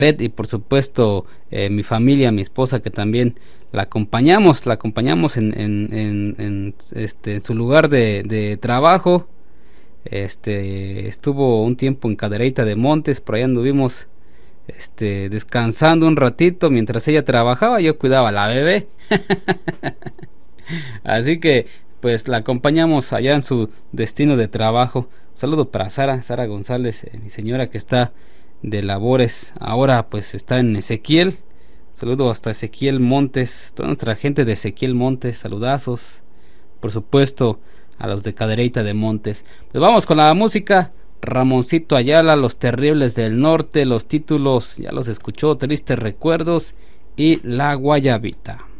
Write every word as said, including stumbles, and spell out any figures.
y por supuesto eh, mi familia, mi esposa, que también la acompañamos, la acompañamos en, en, en, en, este, en su lugar de, de trabajo. Este, estuvo un tiempo en Cadereyta de Montes, por allá anduvimos este, descansando un ratito mientras ella trabajaba, yo cuidaba a la bebé. Así que pues la acompañamos allá en su destino de trabajo. Un saludo para Sara, Sara González, eh, mi señora que está de labores, ahora pues está en Ezequiel. Saludo hasta Ezequiel Montes, toda nuestra gente de Ezequiel Montes, saludazos, por supuesto a los de Cadereyta de Montes. Pues vamos con la música. Ramoncito Ayala, Los Terribles del Norte, los títulos ya los escuchó, Tristes Recuerdos y La Guayabita.